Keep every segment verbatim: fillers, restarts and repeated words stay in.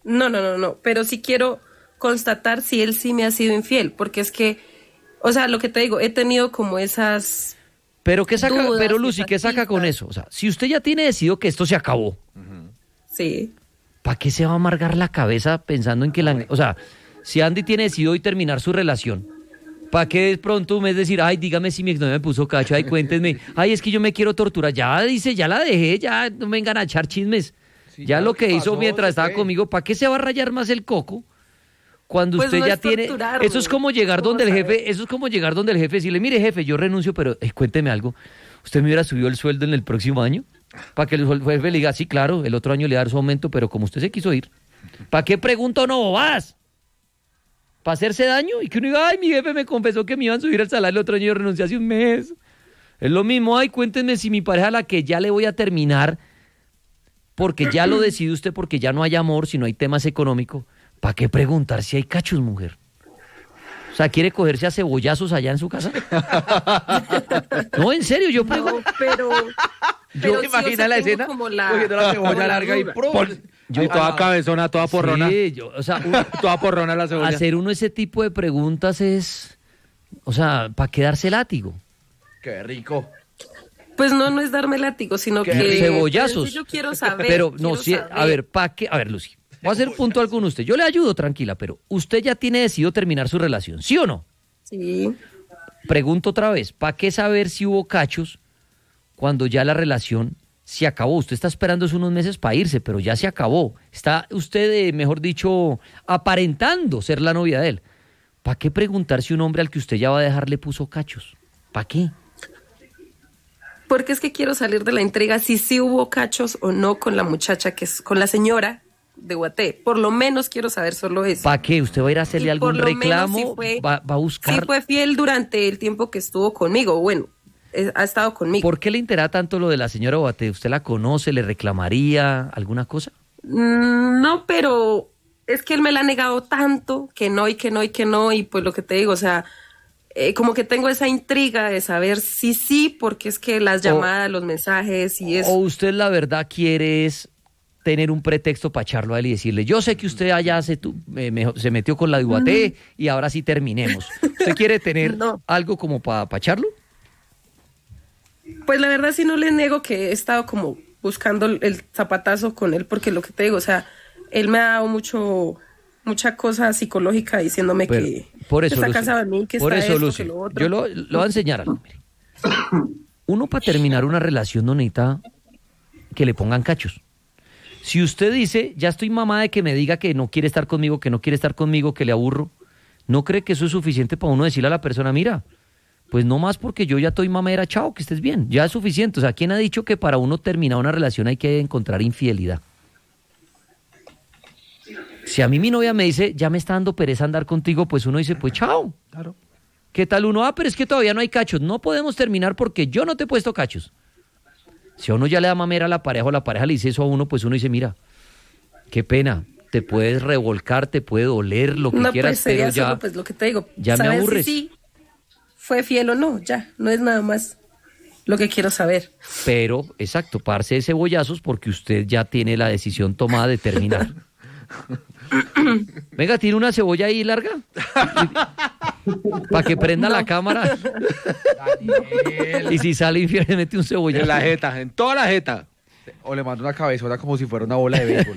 No, no, no, no, pero sí quiero constatar si él sí me ha sido infiel, porque es que, o sea, lo que te digo, he tenido como esas Pero ¿qué saca, dudas, pero Lucy, esas ¿qué saca con pistas. eso? O sea, si usted ya tiene decidido que esto se acabó, Sí. ¿para qué se va a amargar la cabeza pensando en que la... O sea, si Andy tiene decidido hoy terminar su relación, ¿para qué de pronto un mes decir, ay, dígame si mi exnovia me puso cacho, ay, cuéntenme, ay, es que yo me quiero torturar? Ya dice, ya la dejé, ya no me vengan a echar chismes. Sí, Ya ya lo lo que que hizo pasó, mientras se estaba fue. conmigo, ¿para qué se va a rayar más el coco? Cuando Pues usted no ya es tiene, torturarme. eso es como llegar ¿Cómo donde el saber? jefe, eso es como llegar donde el jefe y decirle, mire jefe, yo renuncio, pero eh, cuénteme algo, ¿usted me hubiera subido el sueldo en el próximo año? Para que el jefe le diga, sí, claro, el otro año le da su aumento, pero como usted se quiso ir, ¿para qué pregunto no bobas? ¿Para hacerse daño? Y que uno diga, ay, mi jefe me confesó que me iban a subir el salario el otro año y yo renuncié hace un mes. Es lo mismo, ay, cuéntenme si mi pareja a la que ya le voy a terminar, porque ya lo decide usted, porque ya no hay amor, si no hay temas económicos, ¿para qué preguntar si hay cachos, mujer? O sea, ¿quiere cogerse a cebollazos allá en su casa? No, en serio, yo pregunto. No, pero... pero ¿Te sí, o imaginas sea, la tengo escena? como la- Cogiendo la como cebolla la larga y duda. ¡prum! Yo- Y toda cabezona, toda porrona. Sí, yo, o sea, un- Toda porrona la cebolla. hacer uno ese tipo de preguntas es, o sea, para quedarse látigo. Qué rico. Pues no, no es darme látigo, sino Qué que... rico. Cebollazos. Sí, yo quiero saber. Pero no, quiero sí, a saber. ver, ¿para qué? A ver, Lucy, voy a hacer puntual con usted. Yo le ayudo, tranquila, pero usted ya tiene decidido terminar su relación, ¿sí o no? Sí. Pregunto otra vez, ¿para qué saber si hubo cachos cuando ya la relación se acabó? Usted está esperando esos unos meses para irse, pero ya se acabó. Está usted, eh, mejor dicho, aparentando ser la novia de él. ¿Para qué preguntar si un hombre al que usted ya va a dejar le puso cachos? ¿Para qué? Porque es que quiero salir de la intriga si sí hubo cachos o no con la muchacha, que es con la señora de Guaté. Por lo menos quiero saber solo eso. ¿Para qué? ¿Usted va a ir a hacerle Y algún por lo menos reclamo? si fue- ¿Va, va a buscar? Sí fue fiel durante el tiempo que estuvo conmigo. Bueno, eh, ha estado conmigo. ¿Por qué le interesa tanto lo de la señora Boate? ¿Usted la conoce? ¿Le reclamaría alguna cosa? Mm, No, pero es que él me la ha negado tanto que no y que no y que no. Y pues lo que te digo, o sea, eh, como que tengo esa intriga de saber si sí, porque es que las llamadas, los mensajes y eso. ¿O usted la verdad quiere es tener un pretexto para echarlo a él y decirle, yo sé que usted allá se, tu- eh, me- se metió con la de Guaté y ahora sí terminemos? ¿Usted quiere tener No. algo como para echarlo? Pues la verdad sí no le niego que he estado como buscando el, el zapatazo con él, porque lo que te digo, o sea, él me ha dado mucho, mucha cosa psicológica diciéndome Pero, que, por que eso, está Lucy, cansado de mí, que por está eso, esto, Lucy, que lo otro. yo lo, lo voy a enseñar algo. Mire. Uno para terminar una relación no necesita que le pongan cachos. Si usted dice, ya estoy mamá de que me diga que no quiere estar conmigo, que no quiere estar conmigo, que le aburro, ¿no cree que eso es suficiente para uno decirle a la persona, mira, pues no más porque yo ya estoy mamera, chao, que estés bien, ya es suficiente? O sea, ¿quién ha dicho que para uno terminar una relación hay que encontrar infidelidad? Si a mí mi novia me dice, ya me está dando pereza andar contigo, pues uno dice, pues chao. Claro. ¿Qué tal uno? Ah, pero es que todavía no hay cachos. No podemos terminar porque yo no te he puesto cachos. Si a uno ya le da mamera a la pareja o la pareja le dice eso a uno, pues uno dice, mira, qué pena, te puedes revolcar, te puede doler, lo que No, quieras, pues sería pero ya, solo pues lo que te digo. ya me saber aburres. Si sí fue fiel o no, ya, no es nada más lo que quiero saber. Pero, exacto, parce de cebollazos porque usted ya tiene la decisión tomada de terminar. Venga, ¿tiene una cebolla ahí larga? Para que prenda la cámara. Y si sale infiel, le mete un cebollazo. En la jeta, en toda la jeta. O le mando una cabezona como si fuera una bola de béisbol.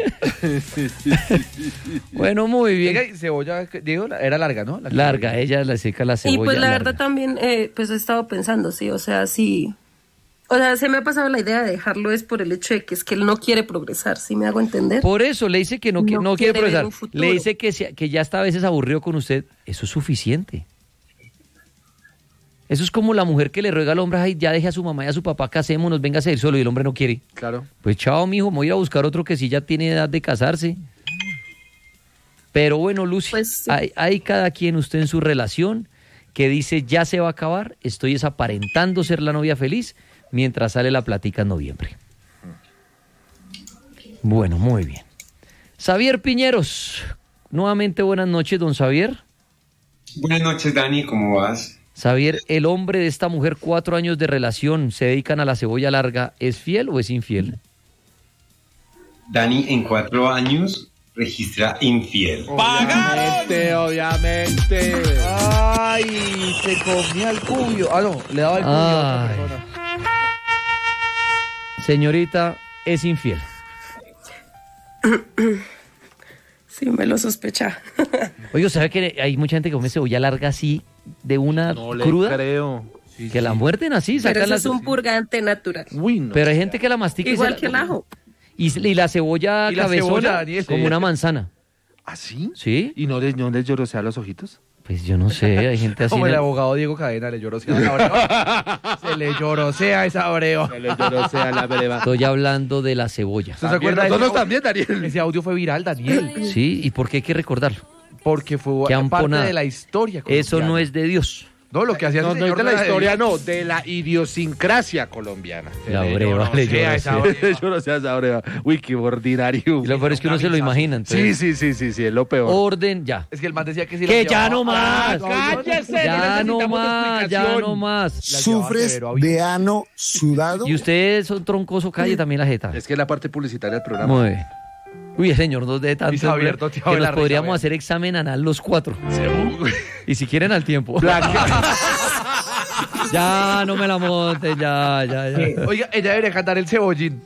Bueno, muy bien. Venga, y cebolla, digo, era larga, ¿no? La Larga, ella le seca la cebolla. Y pues la larga. verdad también, eh, pues he estado pensando, sí, o sea, sí. O sea, se me ha pasado la idea de dejarlo es por el hecho de que es que él no quiere progresar, ¿sí me hago entender? Por eso le dice que no, qui- No no quiere quiere ver progresar. un futuro. Le dice que, se- que ya está a veces aburrido con usted. Eso es suficiente. Eso es como la mujer que le ruega al hombre, ay, ya deje a su mamá y a su papá, casémonos, venga a ir solo, y el hombre no quiere. Claro. Pues chao, mijo, me voy a ir a buscar otro que sí ya tiene edad de casarse. Pero bueno, Lucy, Pues sí. hay, hay cada quien usted en su relación que dice, ya se va a acabar, estoy es aparentando ser la novia feliz, mientras sale la plática en noviembre. Bueno, muy bien. Xavier Piñeros, nuevamente buenas noches, don Xavier. Buenas noches, Dani, ¿cómo vas? Xavier, el hombre de esta mujer, cuatro años de relación, se dedican a la cebolla larga, ¿es fiel o es infiel? Dani, en cuatro años registra infiel. Obviamente, obviamente. Ay, se comía el cubio. Ah, no, le daba el cubio a otra Ay. persona. Señorita, es infiel. Sí, me lo sospechaba. Oye, ¿sabe que hay mucha gente que come cebolla larga así, de una No le cruda? creo. Que la muerden así, Pero sacan eso las... es un purgante natural. Uy, no. Pero hay gente que la mastica y Igual se que el la... ajo. Y, y la cebolla Y la cabezona cebolla, Daniel. como Sí. una manzana. ¿Ah, sí? ¿Sí? ¿Y no les, no les llorosea los ojitos? Pues yo no sé, hay gente así. Como en el el- abogado Diego Cadena le llorosea esa breva. Se le llorosea esa breva. Se le llorosea la breva. Estoy hablando de la cebolla. ¿Usted se acuerda de ese Nosotros audio? también, Daniel. Ese audio fue viral, Daniel. Sí, ¿y por qué hay que recordarlo? Porque fue Qué parte amponada. de la historia Eso colombiana. no es de Dios. No, lo que hacía No, ese no es señor de la era historia, no, de la idiosincrasia colombiana. La breva, le llorosea esa llorosea. breva. Yo no sé esa breva. Uy, qué ordinario. Y lo peor es que uno se lo imagina. Sí, Entonces, sí, sí, sí, sí, es lo peor. orden ya. Es que el man decía que si Que la ya llevaba- no más. Ah, no, cállese, Ya no necesitamos más, ya explicación. no más. La ¿Sufres llevaba severo, de ano sudado? Y usted es un troncoso, calle también la jeta. Es que es la parte publicitaria del programa. Muy bien. Uy, señor, nos de tanto Luis Javier, hombre, toteado que de la nos risa, podríamos vea. hacer examen anal los cuatro. Y si quieren al tiempo. Ya, no me la monte, ya, ya, ya. Oiga, ella debería cantar el cebollín.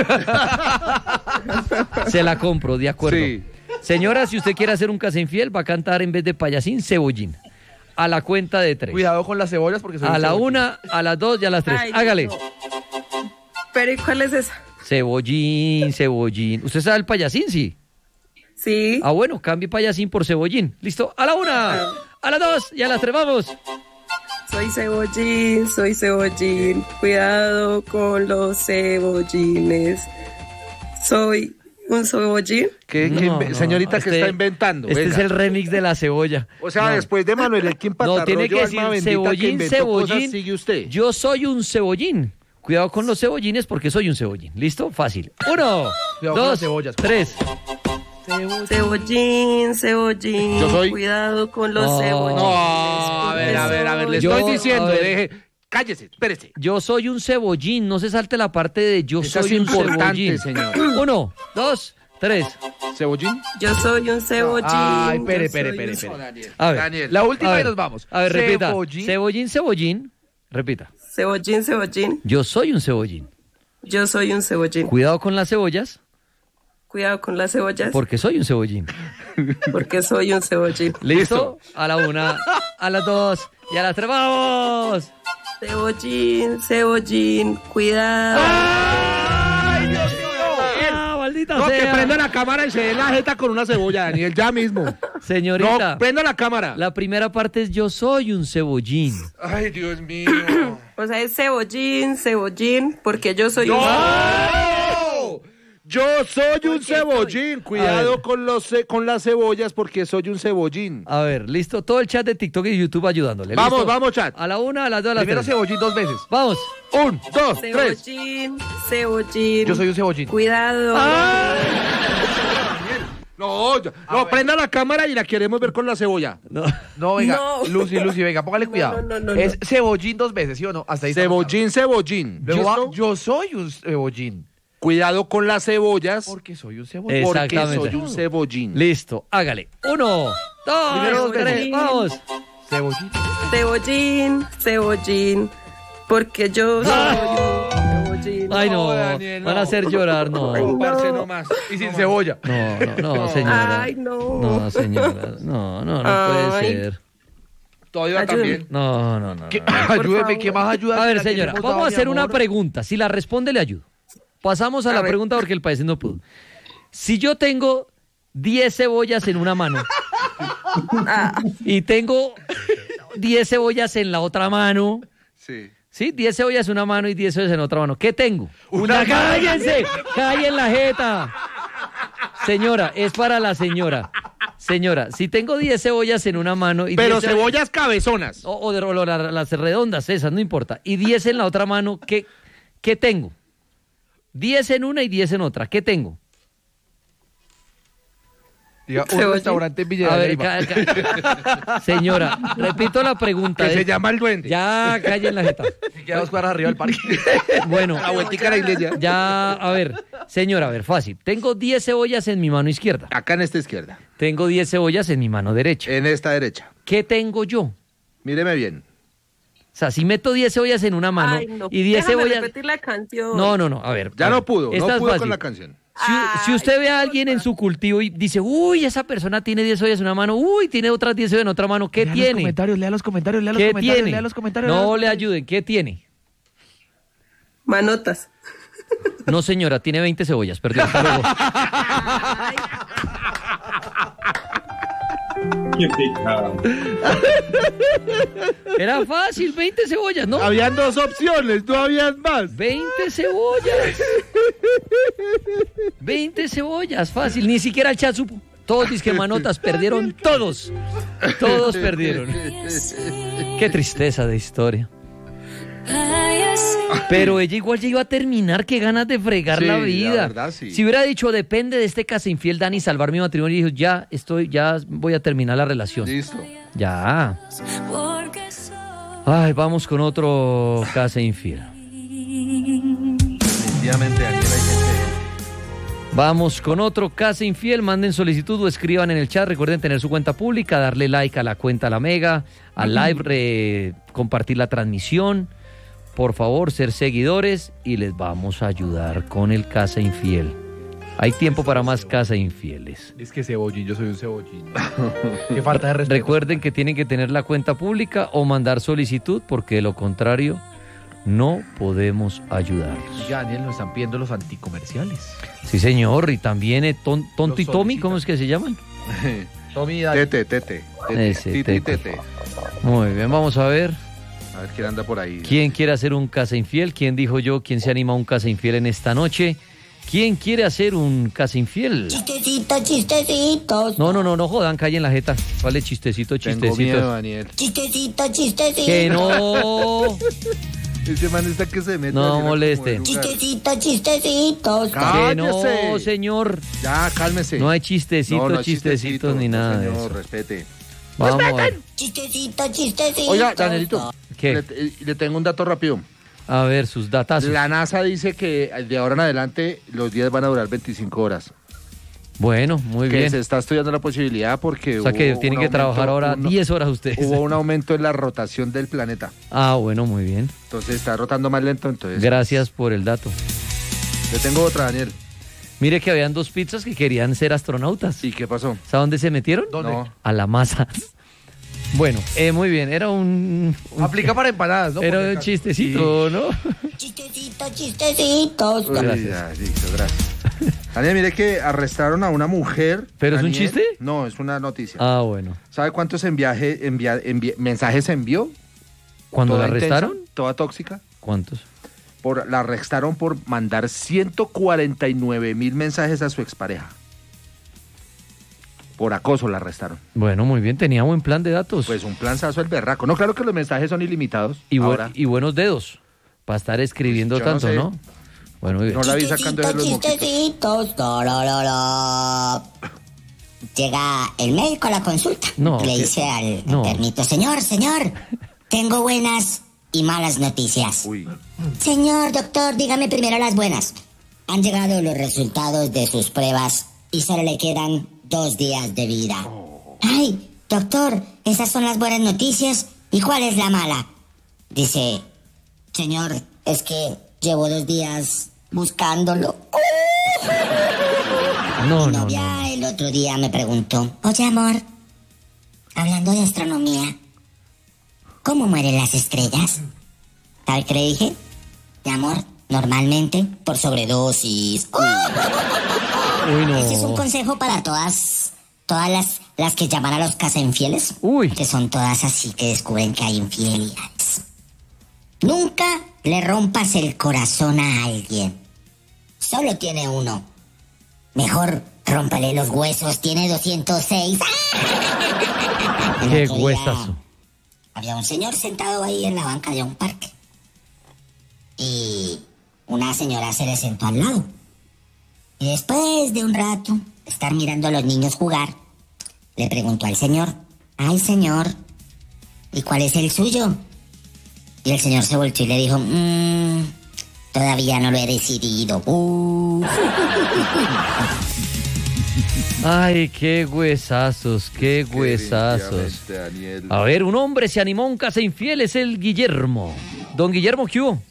Se la compro, de acuerdo. Sí. Señora, si usted quiere hacer un casa infiel, va a cantar en vez de payasín, cebollín. A la cuenta de tres. Cuidado con las cebollas porque soy A un la cebollín. una, a las dos y a las tres. Ay, Hágale. no. Pero ¿y cuál es esa? Cebollín, cebollín. ¿Usted sabe el payasín? Sí. Sí. Ah, bueno, cambie payasín por cebollín. ¿Listo? A la una, a las dos y a las tres, vamos. Soy cebollín, soy cebollín. Cuidado con los cebollines. Soy un cebollín. ¿Qué, qué No, inve- no, señorita, este- que está inventando? Este Venga. es el remix de la cebolla. O sea, No. después de Manuel Elkin No, Patarroyo, tiene que decir alma bendita, que cebollín, inventó cosas, cebollín. sigue usted. Yo soy un cebollín. Cuidado con los cebollines porque soy un cebollín. ¿Listo? Fácil. Uno, Cuidado con las dos, cebollas. tres. Cebollín, cebollín. Yo soy- Cuidado con los No. cebollines. No, a ver, a ver, a ver, le Yo- estoy diciendo, a ver. deje, cállese, espérese. Yo soy un cebollín. No se salte la parte de yo Esa soy es un importante, cebollín. señor. Uno, dos, tres. ¿Cebollín? Yo soy un cebollín. Ay, yo espere, soy espere, un- espere, espere. A ver. Daniel. La última A y ver, nos vamos. A ver, repita. Cebollín. Cebollín, cebollín. Repita. Cebollín, cebollín. Yo soy un cebollín. Yo soy un cebollín. Cuidado con las cebollas Cuidado con las cebollas. porque soy un cebollín. Porque soy un cebollín. ¿Listo? A la una, a las dos y a las tres. ¡Vamos! Cebollín, cebollín. Cuidado. ¡Ah, maldita No, que sea! prenda la cámara y se dé la jeta con una cebolla, Daniel, ya mismo. Señorita, No, prenda la cámara. la primera parte es yo soy un cebollín. Ay, Dios mío. O sea, es cebollín, cebollín. Porque yo soy un... ¡No! Yo soy un Porque cebollín. A Cuidado ver. con los ce- con las cebollas porque soy un cebollín. A ver, listo. Todo el chat de TikTok y YouTube ayudándole. Vamos, ¿listo? vamos, chat. A la una, a las dos, a las Primero tres. cebollín dos veces. Vamos. Un, dos, tres. Cebollín, cebollín. Yo soy un cebollín. Cuidado. No, yo- no, prenda la cámara y la queremos ver con la cebolla. No. No, venga. No. Lucy, Lucy, venga, póngale cuidado. no, no, no, es cebollín dos veces, ¿sí o no? Hasta ahí estamos Cebollín, cebollín. claros. Luego va, ¿Listo? yo soy un cebollín. Cuidado con las cebollas Porque soy un cebollín. porque Exactamente. soy un cebollín. Listo, hágale. Uno, Primero dos, dos tres, veces. vamos. Cebollín. Cebollín, cebollín. Porque yo soy un cebollín. Ay, no, No, Daniel, no. van a hacer llorar, no. No, parce, No. no más. Y sin cebolla. No, no, no, señora. Ay, no. No, señora. No, no, no puede Ay. ser. Todavía Ayúdame. también. No, no, no. ¿Qué? no. Ayúdeme, favor. ¿qué más ayuda? A ver, La que señora, hemos vamos dado a de hacer una amor. pregunta. Si la responde, le ayudo. Pasamos a, A la ver. pregunta porque el país no pudo. Si yo tengo diez cebollas en una mano Ah, y tengo diez cebollas en la otra mano, Sí. ¿sí? diez cebollas en una mano y diez cebollas en otra mano. ¿Qué tengo? ¡Una! ¡Cállense! ¡Cállen la jeta! Señora, es para la señora. Señora, si tengo diez cebollas en una mano y Pero diez cebollas cabezonas. O, o de, o la- las redondas esas, no importa. Y diez en la otra mano, ¿qué, qué tengo? diez en una y diez en otra. ¿Qué tengo? Diga, un Cebollín. restaurante en Villa A de ver, Leyva, ca- ca- señora, repito la pregunta. que ¿eh? se llama El Duende. Ya, callen la jeta. Y queda dos cuadras arriba del parque. Bueno, La vueltica a la iglesia. ya, a ver, señora, a ver, fácil. Tengo diez cebollas en mi mano izquierda. Acá en esta izquierda. Tengo diez cebollas en mi mano derecha. En esta derecha. ¿Qué tengo yo? Míreme bien. O sea, si meto diez cebollas en una mano Ay, no. y diez Déjame cebollas... repetir la canción. No, no, no, a ver. Ya a no ver, pudo, esta no es pudo fácil. con la canción. Si, si usted ve a alguien en su cultivo y dice, uy, esa persona tiene diez cebollas en una mano, uy, tiene otras diez cebollas en otra mano, ¿qué Lea tiene? los comentarios, lea los comentarios, lea los ¿Qué comentarios, tiene? lea los comentarios. lea No los le comentarios. ayuden, ¿qué tiene? Manotas. No, señora, tiene veinte cebollas, perdón. Hasta luego. Ay, Qué pecado. Era fácil, veinte cebollas, ¿no? Habían dos opciones, no habían más. veinte cebollas. veinte cebollas, fácil. Ni siquiera el chat supo. Todos disquemanotas perdieron, todos. Todos perdieron. Qué tristeza de historia. Pero ella igual ya iba a terminar, qué ganas de fregar Sí, la la vida. verdad, sí. Si hubiera dicho, depende de este casa infiel, Dani, salvar mi matrimonio, y dijo, ya estoy, ya voy a terminar la relación. Listo. Ya. Ay, vamos con otro casa infiel. Definitivamente, Daniel, hay gente. Vamos con otro casa infiel. Manden solicitud o escriban en el chat. Recuerden tener su cuenta pública, darle like a la cuenta La Mega, al live, re- compartir la transmisión. Por favor, ser seguidores y les vamos a ayudar con el casa infiel. Hay tiempo para más casa infieles. Es que cebollín, yo soy un cebollín. Qué falta de respeto. Recuerden que tienen que tener la cuenta pública o mandar solicitud porque de lo contrario no podemos ayudarlos. Ya, Daniel, nos están pidiendo los anticomerciales. Sí, señor. Y también eh, Ton- Tonto y Los Tommy, solicitan. ¿cómo es que se llaman? Tommy, Dani. Tete, tete. tete. Ese, Titi, tete. tete. Muy bien, vamos a ver. A ver quién anda por ahí. ¿Quién quiere hacer un casa infiel? ¿Quién dijo yo? ¿Quién se anima a un casa infiel en esta noche? ¿Quién quiere hacer un casa infiel? Chistecitos, chistecitos. No, no, no, no jodan, callen la jeta. Vale, chistecito, Tengo chistecito. miedo, Daniel. Chistecitos, chistecitos. Que no. Ese man está que se mete. No Daniel, como moleste. de lugar. Chistecitos, chistecitos. Que no, ¡Cállese! señor. Ya, cálmese. No hay chistecitos, No, no hay chistecitos ni no, nada de señor, eso. respete. Vamos a ver. Chistecitos, chistecitos. Oiga, Danielito, ¿Qué? le, le tengo un dato rápido. A ver, sus datazos. La NASA dice que de ahora en adelante los días van a durar veinticinco horas. Bueno, muy que bien. se está estudiando la posibilidad porque O sea que hubo tienen un que trabajar aumento- ahora uno- diez horas ustedes. Hubo un aumento en la rotación del planeta. Ah, bueno, muy bien. Entonces está rotando más lento. Entonces Gracias por el dato. Le tengo otra, Daniel. Mire que habían dos pizzas que querían ser astronautas. ¿Y qué pasó? ¿Sabe dónde se metieron? ¿Dónde? No. A la masa. Bueno, eh, muy bien. Era un... un- Aplica para empanadas, ¿no? Era Por un acá. chistecito, ¿no? Chistecitos, chistecitos. Uy, Gracias. ya, listo, gracias. Daniel, mire que arrestaron a una mujer. ¿Pero es un Daniel. chiste? No, es una noticia. Ah, bueno. ¿Sabe cuántos enviaje, envia- envi- mensajes envió? ¿Cuándo la Toda intensa, arrestaron? Toda tóxica. ¿Cuántos? Por, la arrestaron por mandar ciento cuarenta y nueve mil mensajes a su expareja. Por acoso la arrestaron. Bueno, muy bien. Tenía buen plan de datos. Pues un planzazo el berraco. No, claro que los mensajes son ilimitados. y, bu- ahora. y buenos dedos. Para estar escribiendo Yo no tanto, sé. ¿no? Bueno, muy bien. No la vi sacando de los moquitos. Chistecitos. Torororo. Llega el médico a la consulta. No, Le que- dice al no. internito, señor, señor, tengo buenas y malas noticias. Uy. Señor doctor, dígame primero las buenas. Han llegado los resultados de sus pruebas y solo le quedan dos días de vida. Ay, doctor, esas son las buenas noticias. ¿Y cuál es la mala? Dice, señor, es que llevo dos días buscándolo. No, Mi no, novia no. el otro día me preguntó, oye amor, hablando de astronomía, ¿cómo mueren las estrellas? ¿Sabes qué le dije? Mi amor, normalmente por sobredosis. Uy, no. Este es un consejo para todas, todas las, las que llaman a los casainfieles. Uy. Que son todas así que descubren que hay infidelidades. Nunca le rompas el corazón a alguien. Solo tiene uno. Mejor rómpale los huesos, tiene doscientos seis. El Qué otro día huesazo. Había un señor sentado ahí en la banca de un parque. Y una señora se le sentó al lado. Y después de un rato, estar mirando a los niños jugar, le preguntó al señor, ay señor, ¿y cuál es el suyo? Y el señor se volteó y le dijo, mmm, todavía no lo he decidido. Uh. Ay, qué huesazos, qué huesazos. Daniel. A ver, un hombre se animó a un casa infiel, es el Guillermo. Don Guillermo, ¿qué hubo?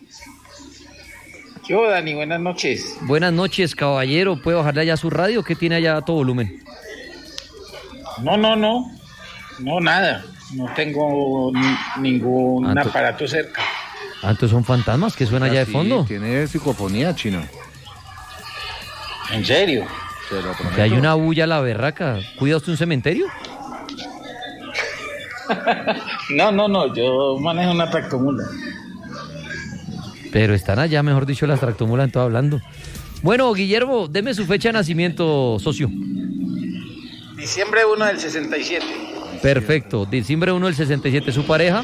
¿Qué hubo, Dani? Buenas noches. Buenas noches, caballero. ¿Puede bajarle allá su radio? ¿Qué tiene allá a todo volumen? No, no, no. No, nada. No tengo ni- ningún Ah, tú- aparato cerca. Ah, entonces son fantasmas que suenan allá de Sí, fondo. Tiene psicofonía, chino. ¿En serio? Te lo prometo. Que hay una bulla a la berraca. ¿Cuida usted un cementerio? No, no, no. Yo manejo una tractomula. Pero están allá, mejor dicho, las tractomulas en todo hablando. Bueno, Guillermo, deme su fecha de nacimiento, socio. Diciembre primero del sesenta y siete. Perfecto. Diciembre primero del sesenta y siete. ¿Su pareja?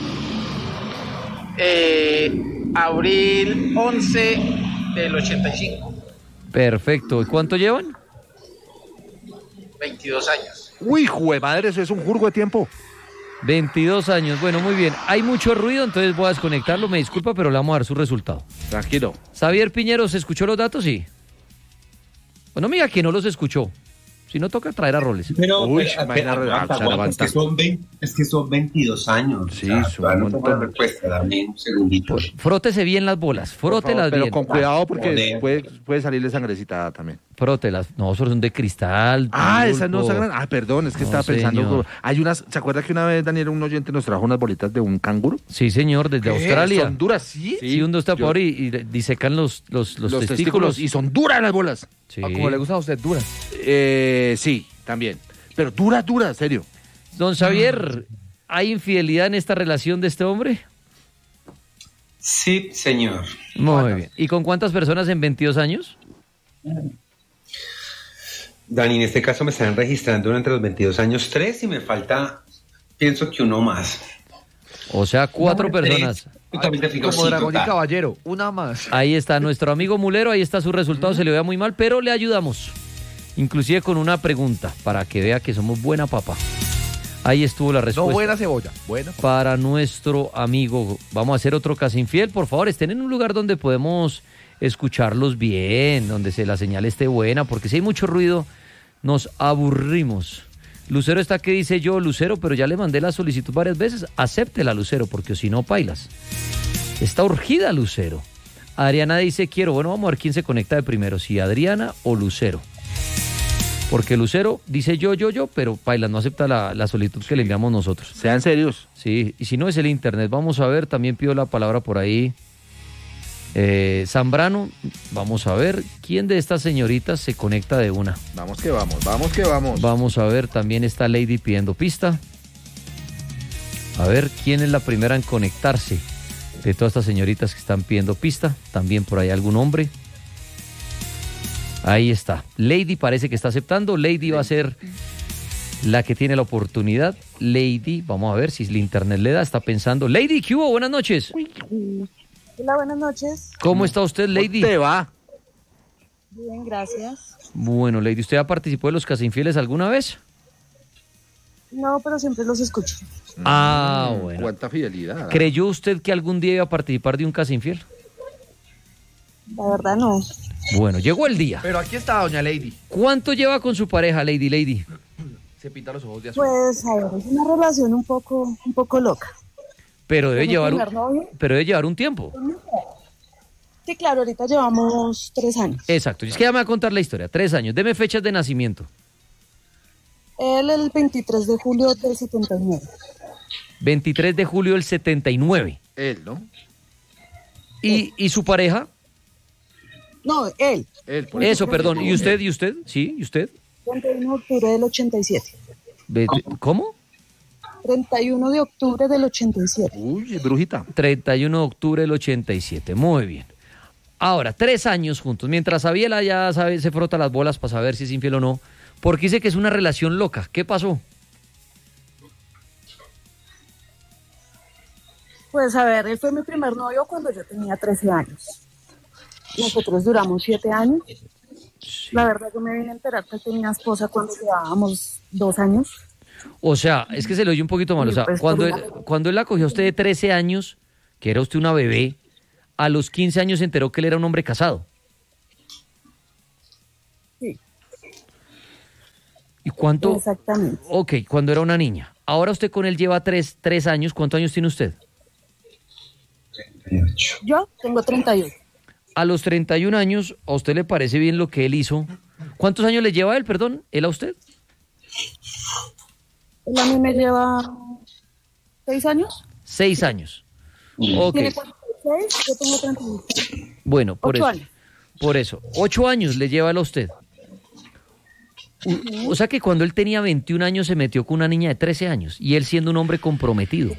Eh, abril once del ochenta y cinco. Perfecto. ¿Y cuánto llevan? veintidós años. Uy, jue madre, eso es un jurgo de tiempo. veintidós años. Bueno, muy bien. Hay mucho ruido, entonces voy a desconectarlo. Me disculpa, pero le vamos a dar su resultado. Tranquilo. Xavier Piñero, ¿se escuchó los datos? Sí. Bueno, mira que no los escuchó. Si no, toca traer a roles. Pero, Uy, pero, imagina, pero, aguanta, se aguanta, levanta. es, que son veinte, es que son veintidós años. Sí, o sea, son todavía un no tengo montón. respuesta, dame un segundito. Por- frótese bien las bolas, Por favor, frótelas pero bien. con cuidado porque Joder. puede, puede salirle sangrecita también. Frótelas. No, son de cristal. Ah, pulpo. esas no sangran. Ah, perdón, es que No, estaba pensando. señor. Hay unas. ¿Se acuerda que una vez Daniel, un oyente, nos trajo unas bolitas de un canguro? Sí, señor, desde Australia. ¿Son duras? Sí. Sí, un destapador y, y disecan los, los, los, Los, testículos. testículos. Y son duras las bolas. Sí. Ah, ¿cómo le gusta a usted? Duras. Eh, sí, también. Pero dura, dura, serio. Don Xavier, ¿hay infidelidad en esta relación de este hombre? Sí, señor. Muy bien. ¿Y con cuántas personas en veintidós años? Dani, en este caso me están registrando durante los veintidós años tres y me falta, pienso que uno más. O sea, cuatro Tres, personas. tú también te fijo, Como sí, dragón y total. caballero. Una más. Ahí está nuestro amigo Mulero, ahí está su resultado, se le vea muy mal, pero le ayudamos. Inclusive con una pregunta, para que vea que somos buena papa. Ahí estuvo la No respuesta. buena cebolla. Buena. Para nuestro amigo. Vamos a hacer otro caso infiel. Por favor, estén en un lugar donde podemos escucharlos bien, donde se la señal esté buena, porque si hay mucho ruido, nos aburrimos. Lucero está que dice yo, Lucero, pero ya le mandé la solicitud varias veces. Acéptela, Lucero, porque si no, pailas. Está urgida, Lucero. Adriana dice quiero. Bueno, vamos a ver quién se conecta de primero, si Adriana o Lucero. Porque Lucero dice yo, yo, yo, pero Pailas no acepta la, la solicitud que le enviamos nosotros. Sean serios. Sí, y si no es el internet, vamos a ver, también pido la palabra por ahí. Eh, Zambrano, vamos a ver quién de estas señoritas se conecta de una. Vamos que vamos, vamos que vamos. Vamos a ver, también está Lady pidiendo pista. A ver quién es la primera en conectarse de todas estas señoritas que están pidiendo pista. También por ahí algún hombre. Ahí está. Lady parece que está aceptando. Lady va a ser la que tiene la oportunidad. Lady, vamos a ver si el internet le da. Está pensando. Lady, ¿qué hubo? Buenas noches. Hola, buenas noches. ¿Cómo está usted, Lady? ¿Cómo te va? Bien, gracias. Bueno, Lady, ¿usted ya participó de los Casinfieles alguna vez? No, pero siempre los escucho. Ah, bueno. Cuánta fidelidad. ¿Creyó usted que algún día iba a participar de un Casinfiel? La verdad, no. Bueno, llegó el día. Pero aquí está doña Lady. ¿Cuánto lleva con su pareja, Lady, Lady? Se pinta los ojos de azul. Pues, a ver, es una relación un poco, un poco loca. Pero debe ¿Con mi llevar un, primer novio? pero debe llevar un tiempo. Sí, claro, ahorita llevamos tres años. Exacto. Es que ya me va a contar la historia. Tres años. Deme fechas de nacimiento. Él el veintitrés de julio del setenta y nueve. veintitrés de julio del setenta y nueve. Él, ¿no? ¿Y, y su pareja? No, él. Él, por Eso, perdón. ¿Y usted? ¿Y usted? ¿Sí? ¿Y usted? treinta y uno de octubre del ochenta y siete. Ve- ¿Cómo? treinta y uno de octubre del ochenta y siete. Uy, brujita. treinta y uno de octubre del ochenta y siete. Muy bien. Ahora, tres años juntos. Mientras Abiela ya sabe, se frota las bolas para saber si es infiel o no. Porque dice que es una relación loca. ¿Qué pasó? Pues, a ver, él fue mi primer novio cuando yo tenía trece años. Nosotros duramos siete años La verdad, yo me vine a enterar que él tenía esposa cuando llevábamos dos años. O sea, es que se le oye un poquito mal. O sea, Sí, pues, cuando por él, una- cuando él la cogió a usted de trece años, que era usted una bebé, a los quince años se enteró que él era un hombre casado. Sí, ¿Y cuánto? exactamente. Ok, cuando era una niña. Ahora usted con él lleva tres, tres años. ¿Cuántos años tiene usted? Yo tengo treinta y ocho. A los treinta y un años, ¿a usted le parece bien lo que él hizo? ¿Cuántos años le lleva él, perdón? ¿Él a usted? Él a mí me lleva seis años. Seis años. Ok, Tiene cuarenta y seis, yo tengo treinta y ocho. bueno, por Ocho eso. años. Por eso. Ocho años le lleva él a usted. U- O sea que cuando él tenía veintiún años se metió con una niña de trece años y él siendo un hombre comprometido.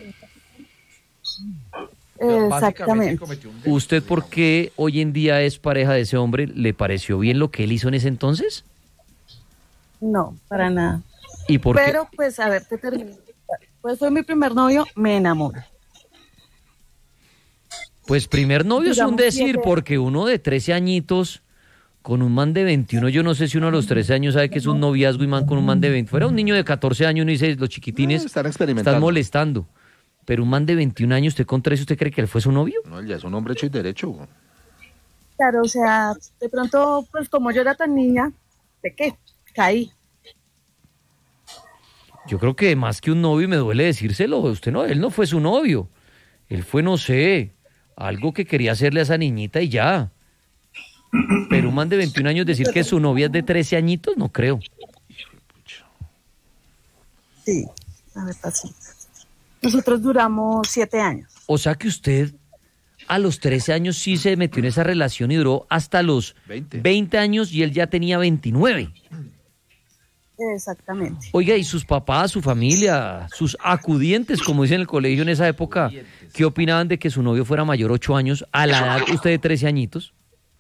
Exactamente. cometió un delito. ¿Usted por qué hoy en día es pareja de ese hombre? ¿Le pareció bien lo que él hizo en ese entonces? No, para nada. ¿Y por qué? Pero, pues, a ver, te termino. Pues fue mi primer novio, me enamoré. Pues primer novio es un Digamos, decir, siete. porque uno de trece añitos con un man de veintiuno, yo no sé si uno a los trece años sabe que es un noviazgo y man con un man de veinte. Fuera un niño de catorce años, uno dice, los chiquitines Eh, están experimentando. están molestando. Pero un man de veintiún años, usted con trece, ¿usted cree que él fue su novio? No, él ya es un hombre hecho y derecho. güey. Claro, o sea, de pronto, pues como yo era tan niña, ¿de qué? Caí. Yo creo que más que un novio, y me duele decírselo, usted no, él no fue su novio. Él fue, no sé, algo que quería hacerle a esa niñita y ya. Pero un man de veintiún años decir que su novia es de trece añitos, no creo. Sí, a ver, pasó. Nosotros duramos siete años. O sea que usted a los trece años sí se metió en esa relación y duró hasta los veinte. veinte años y él ya tenía veintinueve. Exactamente. Oiga, ¿y sus papás, su familia, sus acudientes, como dicen en el colegio en esa época, qué opinaban de que su novio fuera mayor ocho años a la edad usted de trece añitos?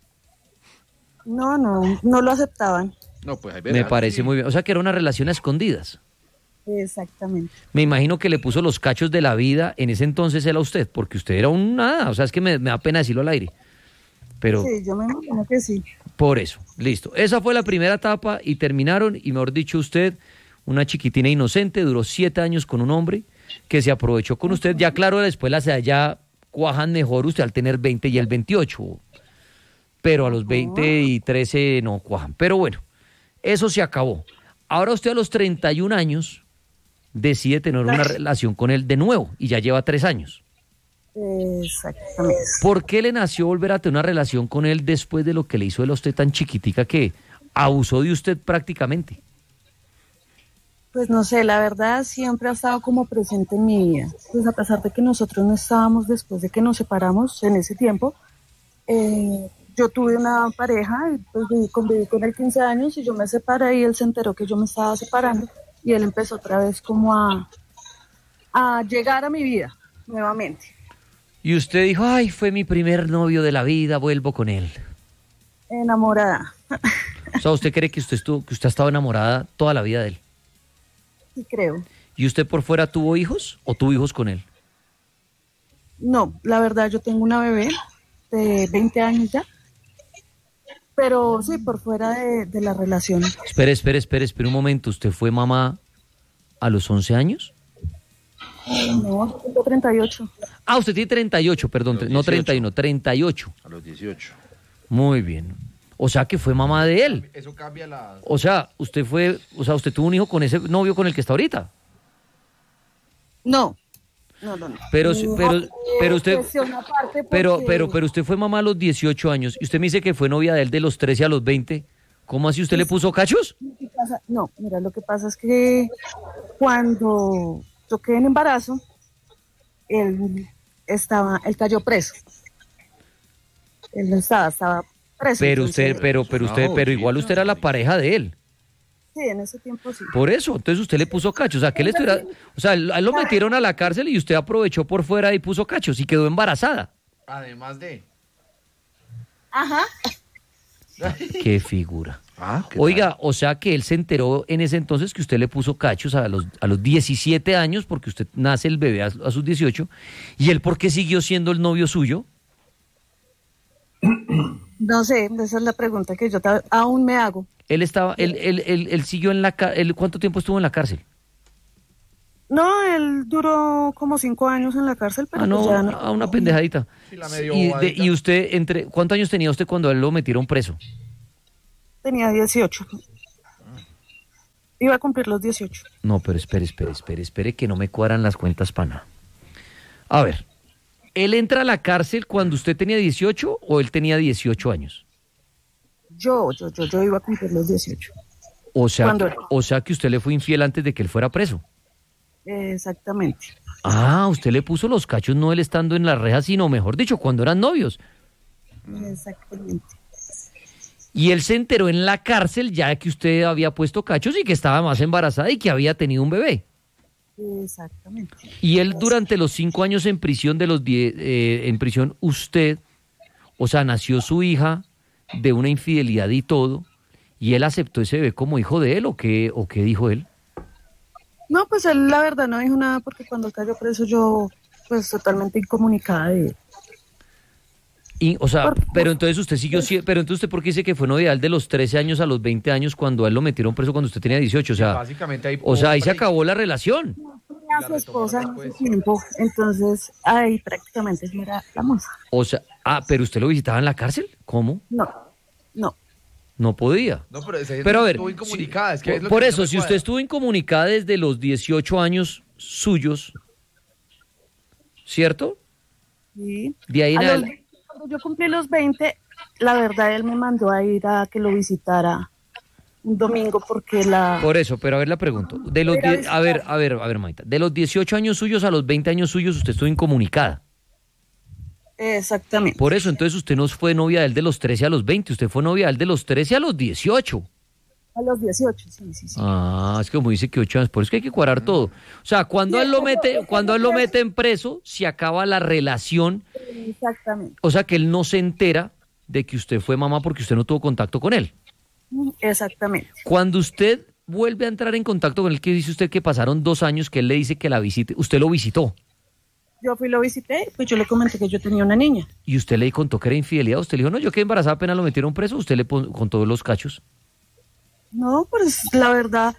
No, no, no lo aceptaban. No, pues ahí Me verá. parece muy bien. O sea que era una relación a escondidas. Exactamente. Me imagino que le puso los cachos de la vida en ese entonces él a usted, porque usted era un nada, o sea, es que me, me da pena decirlo al aire. Pero Sí, yo me imagino que sí. por eso, listo. Esa fue la primera etapa y terminaron, y mejor dicho usted, una chiquitina inocente, duró siete años con un hombre que se aprovechó con usted. Ya claro, después las edades ya cuajan mejor usted al tener veinte y el veintiocho. Pero a los veinte y trece no cuajan. Pero bueno, eso se acabó. Ahora usted a los treinta y un años decide tener una relación con él de nuevo y ya lleva tres años. Exactamente. ¿Por qué le nació volver a tener una relación con él después de lo que le hizo él a usted tan chiquitica que abusó de usted prácticamente? Pues no sé, la verdad siempre ha estado como presente en mi vida. Pues a pesar de que nosotros no estábamos después de que nos separamos en ese tiempo, eh, yo tuve una pareja y pues viví, conviví con él quince años y yo me separé y él se enteró que yo me estaba separando y él empezó otra vez como a, a llegar a mi vida nuevamente. Y usted dijo, ay, fue mi primer novio de la vida, vuelvo con él. Enamorada. O sea, ¿usted cree que usted, estuvo, que usted ha estado enamorada toda la vida de él? Sí, creo. ¿Y usted por fuera tuvo hijos o tuvo hijos con él? No, la verdad yo tengo una bebé de veinte años ya, pero sí, por fuera de, de la relación. Espere, espere, espere, espere un momento. ¿Usted fue mamá a los once años? No, tengo treinta y ocho. Ah, usted tiene treinta y ocho, perdón, Los no dieciocho. treinta y uno, treinta y ocho. A los dieciocho. Muy bien. O sea que fue mamá de él. Eso cambia la... O sea, usted fue, o sea, usted tuvo un hijo con ese novio con el que está ahorita. No, no, no, no. Pero, No, pero, eh, pero usted, cuestión aparte pero, porque- pero, pero usted fue mamá a los dieciocho años y usted me dice que fue novia de él de los trece a los veinte. ¿Cómo así usted le puso cachos? ¿Qué pasa? No, mira, lo que pasa es que cuando yo quedé en embarazo, él estaba, él cayó preso. Él no estaba, estaba preso. Pero usted, entonces- pero, pero usted, pero igual usted era la pareja de él. Sí, en ese tiempo sí. Por eso, entonces usted le puso cachos. O sea, que él estuviera, o sea, a él lo metieron a la cárcel y usted aprovechó por fuera y puso cachos y quedó embarazada. Además de... Ajá. Qué figura. Ah, ¿qué Oiga, o sea que él se enteró en ese entonces que usted le puso cachos a los, a los diecisiete años, porque usted nace el bebé a, a sus dieciocho, y él por qué siguió siendo el novio suyo. No sé, esa es la pregunta que yo ta- aún me hago. Él estaba, él, él, él, él siguió en la cárcel, ¿cuánto tiempo estuvo en la cárcel? No, él duró como cinco años en la cárcel, pero Ah, no, pues ya no. a una pendejadita. Sí, la medio Y, de- bobadita. y usted, entre, ¿cuántos años tenía usted cuando a él lo metieron preso? Tenía dieciocho. Iba a cumplir los dieciocho. No, pero espere, espere, espere, espere, que no me cuadran las cuentas para nada. A ver, ¿él entra a la cárcel cuando usted tenía dieciocho o él tenía dieciocho años? Yo, yo, yo, yo iba a cumplir los dieciocho. O sea, ¿Cuándo? que, o sea que usted le fue infiel antes de que él fuera preso. Exactamente. Ah, usted le puso los cachos no él estando en la reja, sino mejor dicho, cuando eran novios. Exactamente. Y él se enteró en la cárcel ya que usted había puesto cachos y que estaba más embarazada y que había tenido un bebé. Exactamente. Y él durante los cinco años en prisión, de los diez, eh, en prisión, usted, o sea, nació su hija de una infidelidad y todo, y él aceptó ese bebé como hijo de él, ¿o qué, o qué dijo él? No, pues él la verdad no dijo nada porque cuando él cayó preso yo, pues totalmente incomunicada de él. Y, o sea, Por- pero entonces usted siguió, sie- pero entonces usted, ¿por qué dice que fue novial de los trece años a los veinte años cuando a él lo metieron preso cuando usted tenía dieciocho? O sea, Básicamente ahí... o sea, ahí se acabó la relación. Tenía a su esposa en ese tiempo, entonces ahí prácticamente yo era la moza. O sea, ah, pero usted lo visitaba en la cárcel, ¿cómo? No, no. No podía. No, pero, esa gente Pero a ver, estuvo incomunicada, si- es que es por, lo por que no eso, me si cuadra. usted estuvo incomunicada desde los dieciocho años suyos, ¿cierto? Sí. De ahí en A los- adelante. cuando yo cumplí los veinte, la verdad él me mandó a ir a que lo visitara un domingo porque la... Por eso, pero a ver, la pregunto. De los Era die- a ver, a ver, a ver, Maita. De los dieciocho años suyos a los veinte años suyos, usted estuvo incomunicada. Exactamente. Por eso, entonces usted no fue novia de él de los trece a los veinte, usted fue novia de él de los trece a los dieciocho. A los dieciocho, sí, sí, sí. Ah, es que como dice que ocho años, por eso que hay que cuadrar todo. O sea, cuando él lo mete, cuando él lo mete en preso, se acaba la relación, Exactamente. o sea que él no se entera de que usted fue mamá porque usted no tuvo contacto con él. Exactamente. Cuando usted vuelve a entrar en contacto con él, que dice usted que pasaron dos años que él le dice que la visite, usted lo visitó Yo fui y lo visité, pues yo le comenté que yo tenía una niña. y usted le contó que era infidelidad, usted le dijo, no, yo quedé embarazada apenas lo metieron preso, usted le pon- contó los cachos. No, pues la verdad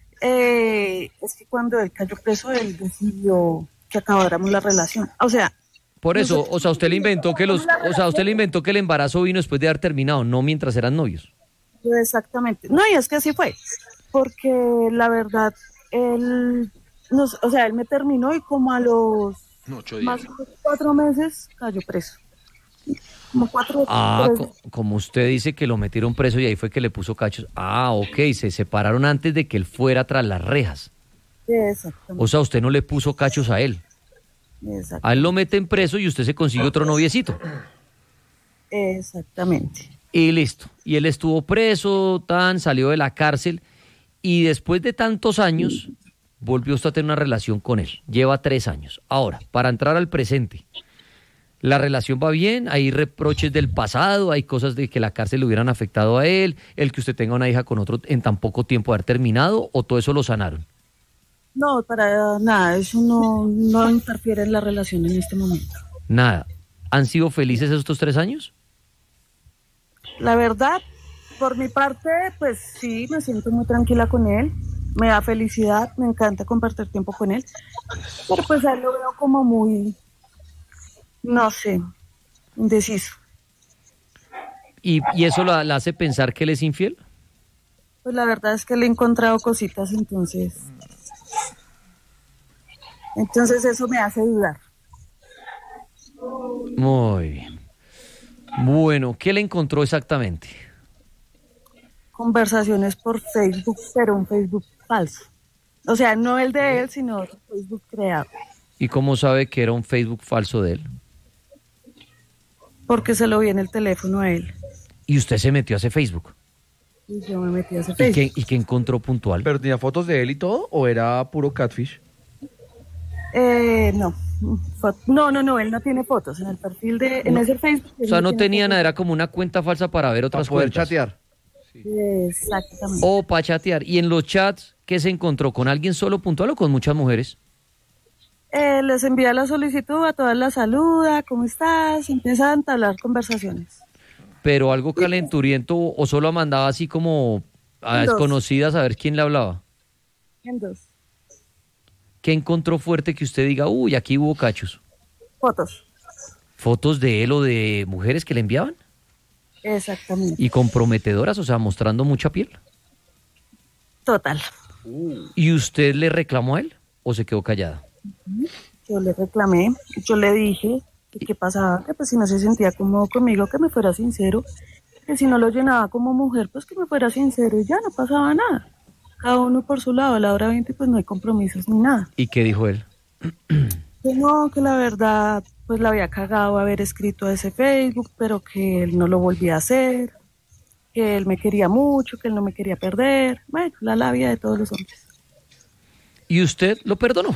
eh, es que cuando él cayó preso, él decidió que acabáramos la relación. O sea, Por eso, o sea, usted le inventó que los, o sea, usted le inventó que el embarazo vino después de haber terminado, no mientras eran novios. exactamente. No, y es que así fue. Porque la verdad, él, nos, o sea, él me terminó y como a los más o menos cuatro meses cayó preso. Como cuatro Ah, tres- co- como usted dice que lo metieron preso y ahí fue que le puso cachos. Ah, ok, se separaron antes de que él fuera tras las rejas. Exactamente. O sea, usted no le puso cachos a él. exact- A él lo meten preso y usted se consigue otro noviecito. Exactamente. Y listo. Y él estuvo preso, tan, salió de la cárcel y después de tantos años volvió usted a tener una relación con él. Lleva tres años. Ahora, para entrar al presente, la relación va bien, hay reproches del pasado, hay cosas de que la cárcel le hubieran afectado a él, el que usted tenga una hija con otro en tan poco tiempo de haber terminado, o todo eso lo sanaron. No, para nada, eso no, no interfiere en la relación en este momento. Nada. ¿Han sido felices estos tres años? La verdad, por mi parte, pues sí, me siento muy tranquila con él, me da felicidad, me encanta compartir tiempo con él, pero pues a él lo veo como muy, no sé, indeciso. ¿Y, y eso la, la hace pensar que él es infiel? Pues la verdad es que le he encontrado cositas, entonces, entonces eso me hace dudar. Muy bien. Bueno, ¿qué le encontró exactamente? Conversaciones por Facebook, pero un Facebook falso. O sea, no el de él, sino otro Facebook creado. ¿Y cómo sabe que era un Facebook falso de él? Porque se lo vi en el teléfono a él. Y usted se metió a ese Facebook. Y yo me metí a ese ¿Y Facebook. qué, y qué encontró puntual? ¿Pero tenía fotos de él y todo o era puro catfish? Eh, no. Fo- No, no, no, él no tiene fotos en el perfil de, en ese Facebook. O sea, no tiene tenía fotos. nada, era como una cuenta falsa para ver Para otras poder cuentas. chatear. Exactamente. O para chatear. ¿Y en los chats qué se encontró? ¿Con alguien solo puntual o con muchas mujeres? Eh, les envía la solicitud, a todas las saluda, ¿cómo estás? Empiezan a entablar conversaciones. Pero algo calenturiento o solo mandaba así como a Dos. desconocidas a ver quién le hablaba. En dos. ¿Qué encontró fuerte que usted diga, uy, aquí hubo cachos? Fotos. ¿Fotos de él o de mujeres que le enviaban? Exactamente. Y comprometedoras, o sea, mostrando mucha piel. Total. ¿Y usted le reclamó a él o se quedó callada? Yo le reclamé, yo le dije que qué pasaba, que pues si no se sentía cómodo conmigo, que me fuera sincero, que si no lo llenaba como mujer, pues que me fuera sincero y ya no pasaba nada. Cada uno por su lado, a la hora veinte pues no hay compromisos ni nada. ¿Y qué dijo él? Que no, que la verdad pues la había cagado haber escrito a ese Facebook, pero que él no lo volvía a hacer, que él me quería mucho, que él no me quería perder. Bueno, la labia de todos los hombres. ¿Y usted lo perdonó?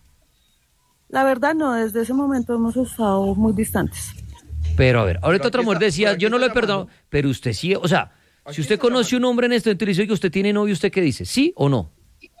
La verdad no, desde ese momento hemos estado muy distantes. Pero a ver, ahorita Pero otra aquí mujer está- decía, pero aquí yo no lo he está perdonado, llamando. pero usted sí, o sea, si usted conoce un hombre en este momento y le dice, oye, usted tiene novio, ¿usted qué dice? ¿Sí o no?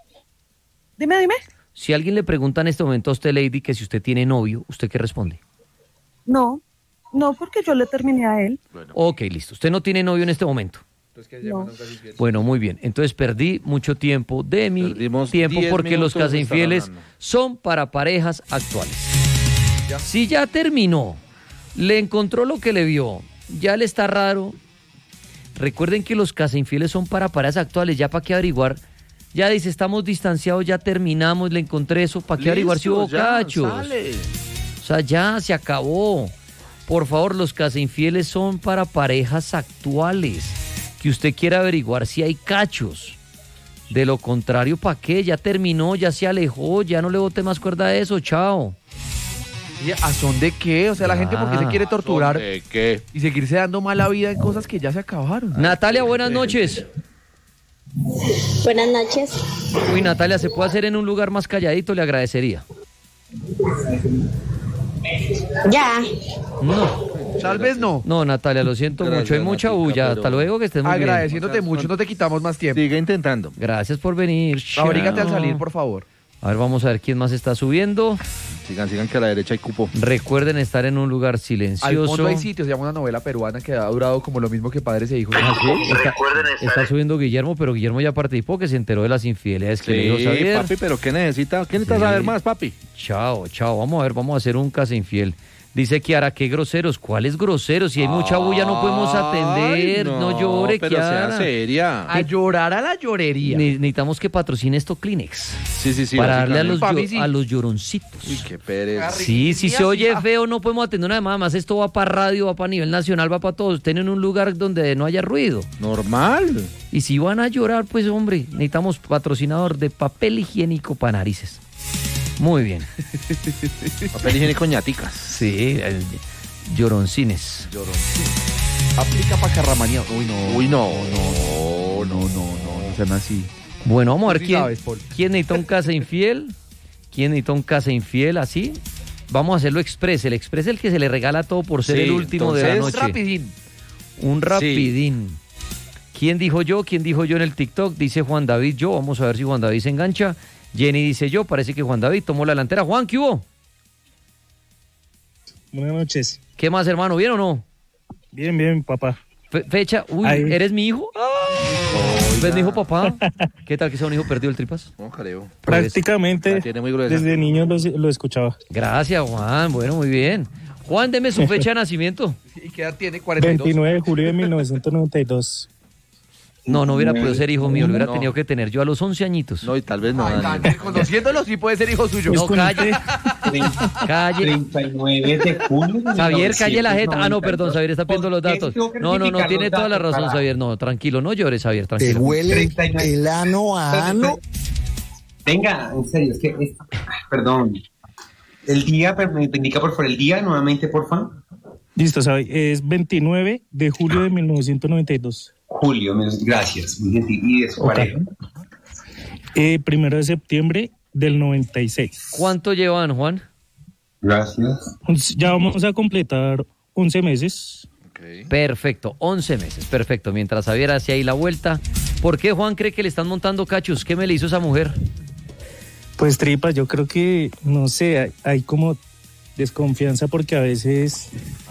Dime, dime. Si alguien le pregunta en este momento a usted, Lady, que si usted tiene novio, ¿usted qué responde? No, no porque yo le terminé a él. Ok, listo. Usted no tiene novio en este momento. No. Bueno, muy bien. Entonces perdí mucho tiempo de mi Perdimos tiempo diez porque los minutos de casa estar infieles hablando. son para parejas actuales. Si ya terminó, le encontró lo que le vio, ya le está raro. Recuerden que los casa infieles son para parejas actuales, ya para qué averiguar. Ya dice, estamos distanciados, ya terminamos, le encontré eso, ¿para qué averiguar si hubo Listo, ya, cachos? sale. O sea, ya se acabó. Por favor, los casa infieles son para parejas actuales. Que usted quiera averiguar si hay cachos. De lo contrario, ¿para qué? Ya terminó, ya se alejó, ya no le bote más cuerda a eso, chao. Oye, ¿a son de qué? O sea, la Ya. gente porque se quiere torturar ¿De qué? y seguirse dando mala vida en cosas que ya se acabaron. Natalia, buenas noches. Buenas noches. Uy, Natalia, ¿se puede hacer en un lugar más calladito? Le agradecería. Ya. No, Tal vez no. no, Natalia, lo siento Gracias, mucho, hay mucha Natica, bulla. pero- Hasta luego, que estés muy bien. Agradeciéndote mucho, no te quitamos más tiempo. Sigue intentando. Gracias por venir. Abrígate al Chao. salir, por favor. A ver, vamos a ver quién más está subiendo. Sigan, sigan que a la derecha hay cupo. Recuerden estar en un lugar Al silencioso. fondo hay sitios, se llama una novela peruana que ha durado como lo mismo que Padres e Hijos. Está, está subiendo Guillermo, pero Guillermo ya participó, que se enteró de las infidelidades que le dijo Sí, Xavier. papi, pero ¿qué necesita? ¿Qué necesita Sí. saber más, papi? Chao, chao. Vamos a ver, vamos a hacer un caso infiel. Dice Kiara, qué groseros. ¿Cuáles groseros? Si hay mucha bulla no podemos atender. Ay, No, llore, pero sea Kiara. seria. A llorar a la llorería. Ne- necesitamos que patrocine esto Kleenex. Sí, sí, sí. para darle a los, básicamente. llo- a los lloroncitos. Uy, qué pereza. Sí, si se oye feo no podemos atender nada más. Además, esto va para radio, va para nivel nacional, va para todos. Tienen un lugar donde no haya ruido. Normal. Y si van a llorar, pues hombre, necesitamos patrocinador de papel higiénico para narices. Muy bien. Papel higiénico ñaticas. Sí, el lloroncines. Aplica para carramanía. Uy, no. Uy, no. No, no, no, no, no sean así. Bueno, vamos a ver Tú sí quién, sabes, Paul. quién necesita un casa infiel. ¿Quién necesita un casa infiel así? Vamos a hacerlo express. El express es el que se le regala todo por ser Sí, el último de la entonces, noche. Rapidín. Un rapidín. ¿Quién dijo yo? ¿Quién dijo yo en el TikTok? Dice Juan David yo. Vamos a ver si Juan David se engancha. Jenny dice yo. Parece que Juan David tomó la delantera. Juan, ¿qué hubo? Buenas noches. ¿Qué más, hermano? ¿Bien o no? Bien, bien, papá. Fe- fecha. Uy, Ahí. ¿eres mi hijo? ¿Ves mi hijo, papá? ¿Qué tal que sea un hijo perdido el tripas? No creo. Prácticamente La tiene muy gruesa. desde niño lo, lo escuchaba. Gracias, Juan. Bueno, muy bien. Juan, deme su fecha de nacimiento. ¿Y qué edad tiene? cuarenta y dos. veintinueve de julio de mil novecientos noventa y dos. No, no hubiera podido ser hijo mío. Lo hubiera No. tenido que tener yo a los once añitos. No, y tal vez no. Ay, Daniel. Daniel, conociéndolo sí puede ser hijo suyo. No, calle. Calle. treinta y nueve de julio. de Xavier, calle la jeta. Ah, no, mil novecientos noventa y dos. perdón, Xavier está pidiendo los ¿Por qué datos. tengo que No, no, no, rectificar tiene los toda la datos, razón, carajo? Xavier. No, tranquilo, no llores, Xavier, ¿Te tranquilo. huele treinta y nueve. el ano a ano? Venga, en serio, es que. es- Perdón. El día, pero me indica por favor el día nuevamente, por favor. Listo, ¿sabe? Es veintinueve de julio de mil novecientos noventa y dos. Julio, me- gracias, muy gentil. Y de su Ok. pareja. Eh, primero de septiembre del noventa y seis. ¿Cuánto llevan, Juan? Gracias. Ya vamos a completar once meses. Perfecto, once meses, perfecto. Mientras Xavier hace ahí la vuelta. ¿Por qué Juan cree que le están montando cachos? ¿Qué me le hizo esa mujer? Pues tripa, yo creo que, no sé, hay, hay como desconfianza porque a veces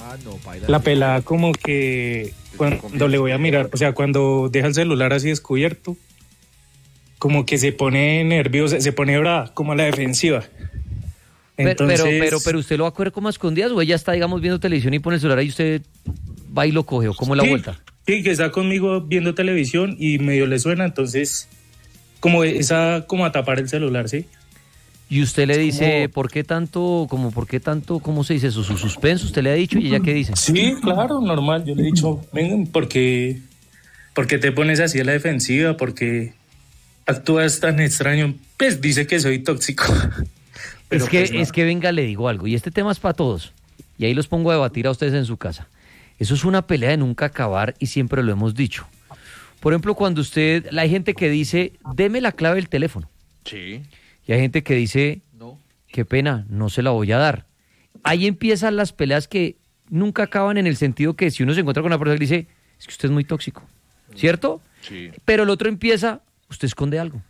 Ah, no, paila. La pelada como que cuando le voy a mirar, o sea, cuando deja el celular así descubierto, como que se pone nerviosa, se pone brava, como a la defensiva. Pero, Entonces, pero, pero, pero usted lo va a coger como a escondidas o ella está, digamos, viendo televisión y pone el celular y usted va y lo coge o cómo es la sí, vuelta. Sí, que está conmigo viendo televisión y medio le suena, entonces como esa, como a tapar el celular, ¿sí? Y usted le Es dice, como- ¿por qué tanto, como, por qué tanto, cómo se dice eso, su suspenso? ¿Usted le ha dicho y ella qué dice? Sí, claro, normal. Yo le he dicho, vengan, porque, porque te pones así a la defensiva, porque actúas tan extraño. Pues dice que soy tóxico. Pero es que, pues no. es que venga, le digo algo, y este tema es para todos, y ahí los pongo a debatir a ustedes en su casa. Eso es una pelea de nunca acabar y siempre lo hemos dicho. Por ejemplo, cuando usted, hay gente que dice, deme la clave del teléfono. Sí. Y hay gente que dice, No. qué pena, no se la voy a dar. Ahí empiezan las peleas que nunca acaban en el sentido que si uno se encuentra con una persona que dice, es que usted es muy tóxico, ¿cierto? Sí. Pero el otro empieza, usted esconde algo.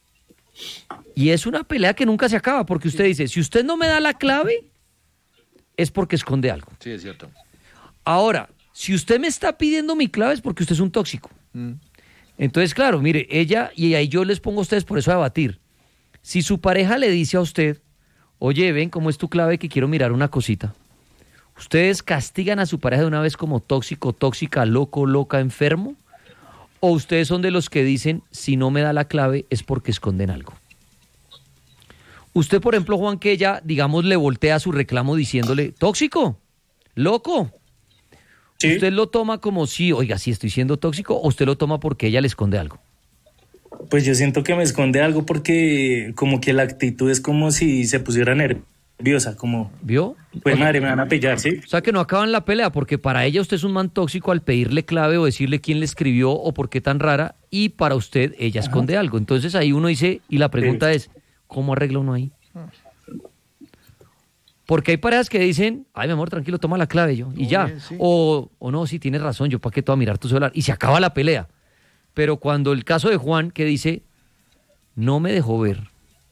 Y es una pelea que nunca se acaba, porque usted dice, si usted no me da la clave, es porque esconde algo. Sí, es cierto. Ahora, si usted me está pidiendo mi clave es porque usted es un tóxico. Mm. Entonces, claro, mire, ella, y ahí yo les pongo a ustedes por eso a debatir. Si su pareja le dice a usted, oye, ven, ¿cómo es tu clave que quiero mirar una cosita? ¿Ustedes castigan a su pareja de una vez como tóxico, tóxica, loco, loca, enfermo? ¿O ustedes son de los que dicen, si no me da la clave es porque esconden algo? Usted, por ejemplo, Juan, que ella, digamos, le voltea su reclamo diciéndole, tóxico, loco. Sí. ¿Usted lo toma como si, oiga, si estoy siendo tóxico, o usted lo toma porque ella le esconde algo? Pues yo siento que me esconde algo porque como que la actitud es como si se pusiera nerviosa, como, ¿Vio? pues Oye, madre, me van a pillar, ¿sí? O sea que no acaban la pelea, porque para ella usted es un man tóxico al pedirle clave o decirle quién le escribió o por qué tan rara, y para usted ella esconde algo. Entonces ahí uno dice, y la pregunta es, ¿cómo arregla uno ahí? Porque hay parejas que dicen, ay, mi amor, tranquilo, toma la clave yo, y ya. bien, sí. O, o no, sí, tienes razón, yo para qué te voy a mirar tu celular. Y se acaba la pelea. Pero cuando el caso de Juan, que dice, no me dejó ver,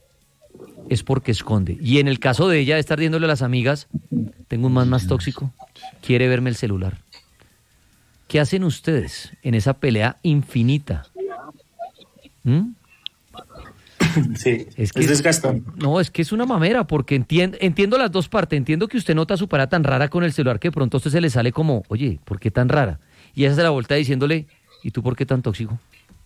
es porque esconde. Y en el caso de ella, de estar viéndole a las amigas, tengo un man más tóxico, quiere verme el celular. ¿Qué hacen ustedes en esa pelea infinita? ¿Mm? Sí, Es que es es- desgastante. No, es que es una mamera, porque entien- entiendo las dos partes. Entiendo que usted nota a su pareja tan rara con el celular que de pronto a usted se le sale como, oye, ¿por qué tan rara? Y ella se la voltea diciéndole, ¿y tú por qué tan tóxico?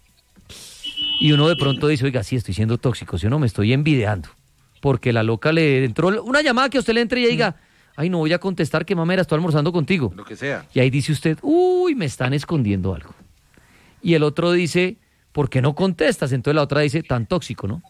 Y uno de pronto dice, oiga, sí, estoy siendo tóxico, si no, me estoy envidiando. Porque la loca le entró una llamada que a usted le entre y ella diga, ay, no voy a contestar, qué mamera, estoy almorzando contigo. Lo que sea. Y ahí dice usted, uy, me están escondiendo algo. Y el otro dice, ¿por qué no contestas? Entonces la otra dice, tan tóxico, ¿no?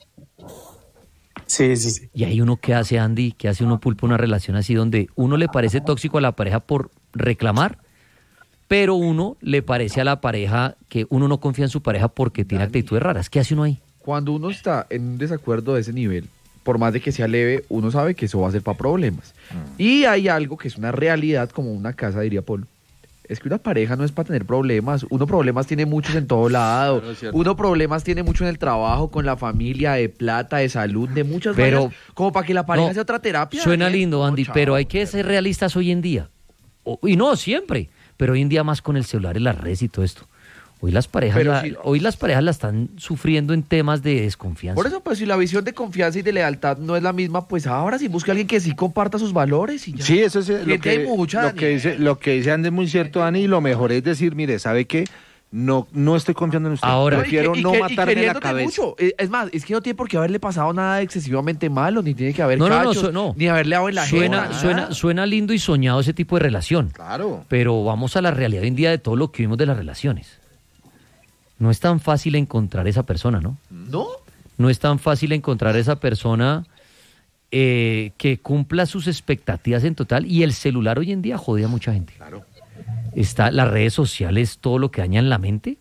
Sí, sí, sí. Y ahí uno, ¿qué hace, Andy? ¿Qué hace uno pulpa una relación así donde uno le parece tóxico a la pareja por reclamar, pero uno le parece a la pareja que uno no confía en su pareja porque tiene actitudes raras? ¿Qué hace uno ahí? Cuando uno está en un desacuerdo de ese nivel, por más de que sea leve, uno sabe que eso va a ser para problemas. Y hay algo que es una realidad, como una casa, diría Paul. Es que una pareja no es para tener problemas. Uno problemas tiene muchos en todo lado. Claro, es cierto. Uno problemas tiene mucho en el trabajo, con la familia, de plata, de salud, de muchas Pero- vainas, como para que la pareja No, sea otra terapia. Suena Daniel. lindo, No, Andy, chao, pero hay que olvídate. ser realistas hoy en día. O- y no siempre, pero hoy en día más con el celular y las redes y todo esto. Hoy las parejas, Pero la, si- hoy las parejas la están sufriendo en temas de desconfianza. Por eso, pues, si la visión de confianza y de lealtad no es la misma, pues ahora sí busque a alguien que sí comparta sus valores y ya. Sí, eso es eh, lo Gente hay que, mucha, lo que Daniel. dice, lo que dice Andy es muy cierto, Dani, y lo mejor es decir, mire, ¿sabe qué? No, no estoy confiando en usted. Ahora- No, y prefiero que- y no que- y matarme la queriéndote cabeza. mucho. Eh, Es más, es que no tiene por qué haberle pasado nada excesivamente malo, ni tiene que haber No, no, no, cachos, su- no. ni haberle dado en la Suena, jeta, suena, nada. suena lindo y soñado ese tipo de relación. Claro. Pero vamos a la realidad hoy en día de todo lo que vimos de las relaciones. No es tan fácil encontrar esa persona, ¿no? ¿No? No es tan fácil encontrar esa persona eh, que cumpla sus expectativas en total. Y el celular hoy en día jode a mucha gente. Claro. Está las redes sociales, todo lo que dañan la mente.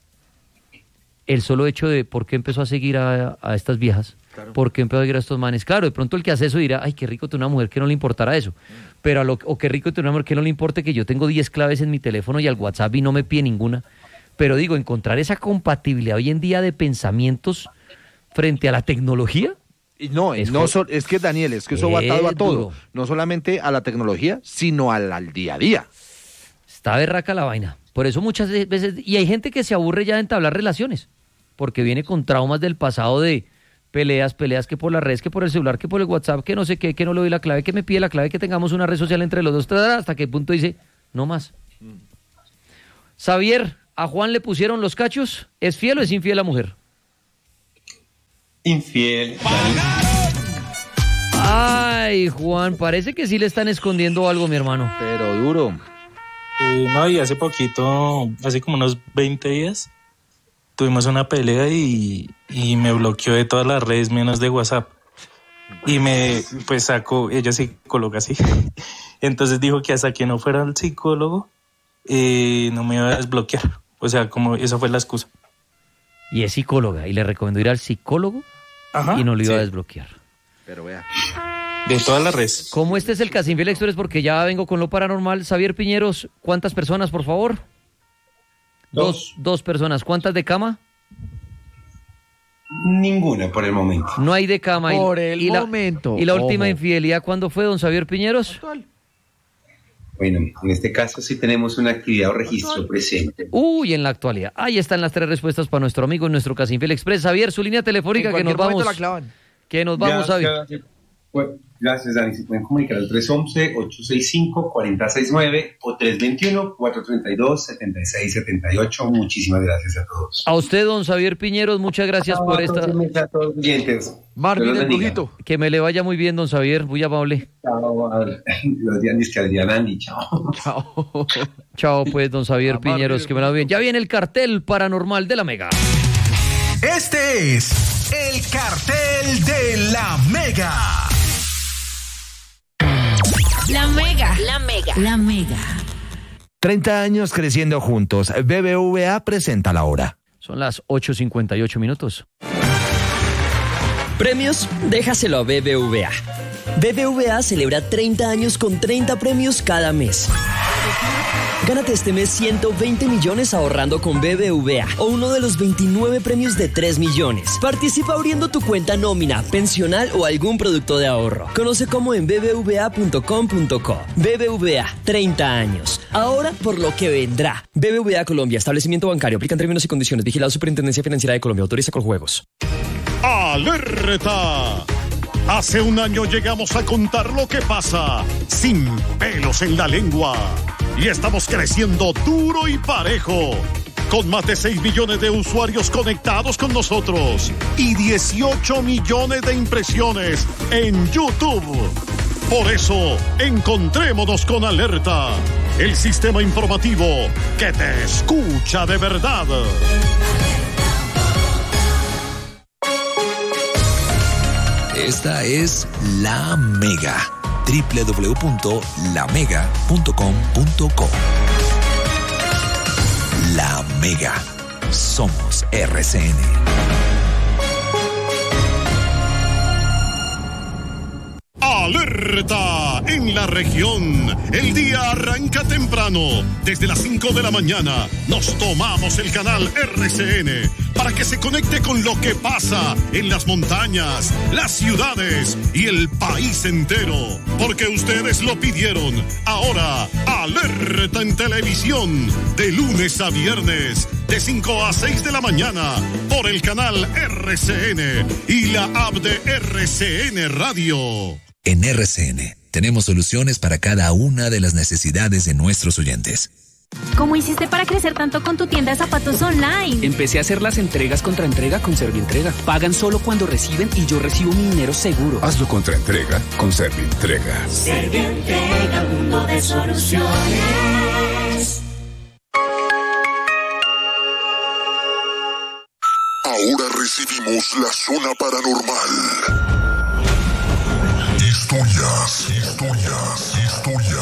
El solo hecho de por qué empezó a seguir a, a estas viejas, Claro. por qué empezó a seguir a estos manes. Claro, de pronto el que hace eso dirá, ay, qué rico tener una mujer que no le importara eso. Pero a lo, o qué rico tener una mujer que no le importe que yo tengo diez claves en mi teléfono y al WhatsApp y no me pide ninguna. Pero digo, encontrar esa compatibilidad hoy en día de pensamientos frente a la tecnología Y no, Es no jo- so- es que Daniel, es que eso va atado a Es todo. duro. No solamente a la tecnología, sino al, al día a día. Está berraca la vaina. Por eso muchas veces, y hay gente que se aburre ya de entablar relaciones, porque viene con traumas del pasado de peleas, peleas que por las redes, que por el celular, que por el WhatsApp, que no sé qué, que no le doy la clave, que me pide la clave, que tengamos una red social entre los dos, tra- hasta qué punto dice, no más. Xavier, ¿a Juan le pusieron los cachos? ¿Es fiel o es infiel la mujer? Infiel. Ay, Juan, parece que sí le están escondiendo algo, mi hermano. Pero duro. Eh, no, y hace poquito, hace como unos veinte días, tuvimos una pelea y, y me bloqueó de todas las redes menos de WhatsApp. Y me, pues sacó, ella es psicóloga, sí. Entonces dijo que hasta que no fuera el psicólogo, eh, no me iba a desbloquear. O sea, como esa fue la excusa. Y es psicóloga, y le recomendó ir al psicólogo Ajá, y no lo iba sí. a desbloquear. Pero vea. De todas las redes. Como este es el Casi Infiel Express, porque ya vengo con lo paranormal. Xavier Piñeros, ¿cuántas personas, por favor? Dos. Dos, dos personas. ¿Cuántas de cama? Ninguna por el momento. No hay de cama. Y- Por el y la, momento. ¿Y la última Ojo. infidelidad cuándo fue, don Xavier Piñeros? Bueno, en este caso sí tenemos una actividad o registro presente. Uy, en la actualidad. Ahí están las tres respuestas para nuestro amigo en nuestro Casi Infiel Express. Xavier, su línea telefónica, En que nos cualquier momento vamos. la clavan. Que nos vamos, Ya, Xavier. ya, bueno, gracias, Dani. Se pueden comunicar al tres once, ocho seis cinco, cuatro cero seis nueve o tres veintiuno, cuatro treinta y dos, setenta y seis setenta y ocho. Muchísimas gracias a todos. A usted, don Xavier Piñeros, muchas gracias por esta. A todos los oyentes. Marvin Dios los el bendiga. brujito. Que me le vaya muy bien, don Xavier, muy amable. Chao. Los días que Adrián Andy, chao. Chao. Chao, pues, don Xavier A Marvin Piñeros, el que me la vaya bien. Ya viene el cartel paranormal de la Mega. Este es el cartel de la Mega. La Mega. La Mega. La Mega. treinta años creciendo juntos. B B V A presenta la hora. Son las ocho cincuenta y ocho minutos. Premios, déjaselo a B B V A. B B V A celebra treinta años con treinta premios cada mes. Gánate este mes ciento veinte millones ahorrando con B B V A o uno de los veintinueve premios de tres millones. Participa abriendo tu cuenta nómina, pensional o algún producto de ahorro. Conoce cómo en b b v a punto com punto co. B B V A, treinta años. Ahora por lo que vendrá. B B V A Colombia, establecimiento bancario. Aplican términos y condiciones. Vigilado Superintendencia Financiera de Colombia. Autoriza con juegos. ¡Alerta! Hace un año llegamos a contar lo que pasa sin pelos en la lengua. Y estamos creciendo duro y parejo. Con más de seis millones de usuarios conectados con nosotros y dieciocho millones de impresiones en YouTube. Por eso, encontrémonos con Alerta, el sistema informativo que te escucha de verdad. Esta es La Mega. doble u doble u doble u punto la mega punto com punto co. La Mega. Somos R C N. ¡Alerta! En la región, el día arranca temprano. Desde las cinco de la mañana nos tomamos el canal R C N para que se conecte con lo que pasa en las montañas, las ciudades y el país entero. Porque ustedes lo pidieron. Ahora, Alerta en televisión, de lunes a viernes, de cinco a seis de la mañana, por el canal R C N y la app de R C N Radio. En R C N tenemos soluciones para cada una de las necesidades de nuestros oyentes. ¿Cómo hiciste para crecer tanto con tu tienda de zapatos online? Empecé a hacer las entregas contra entrega con Servientrega. Pagan solo cuando reciben y yo recibo mi dinero seguro. Hazlo contra entrega con Servientrega. Servientrega, mundo de soluciones. Ahora recibimos la zona paranormal. Historias, historias, historias